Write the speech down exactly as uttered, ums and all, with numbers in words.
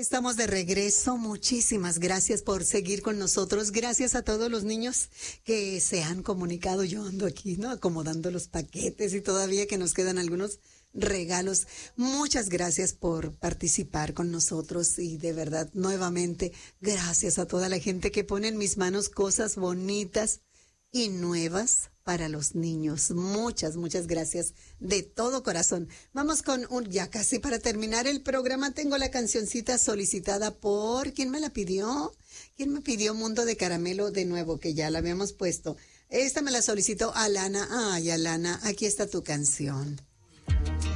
estamos de regreso. Muchísimas gracias por seguir con nosotros. Gracias a todos los niños que se han comunicado. Yo ando aquí, ¿no? Acomodando los paquetes y todavía que nos quedan algunos regalos. Muchas gracias por participar con nosotros y de verdad, nuevamente, gracias a toda la gente que pone en mis manos cosas bonitas y nuevas para los niños. Muchas, muchas gracias de todo corazón. Vamos con un, ya casi para terminar el programa, tengo la cancioncita solicitada por, ¿quién me la pidió? ¿Quién me pidió Mundo de Caramelo de nuevo? Que ya la habíamos puesto. Esta me la solicitó Alana. Ay, Alana, aquí está tu canción.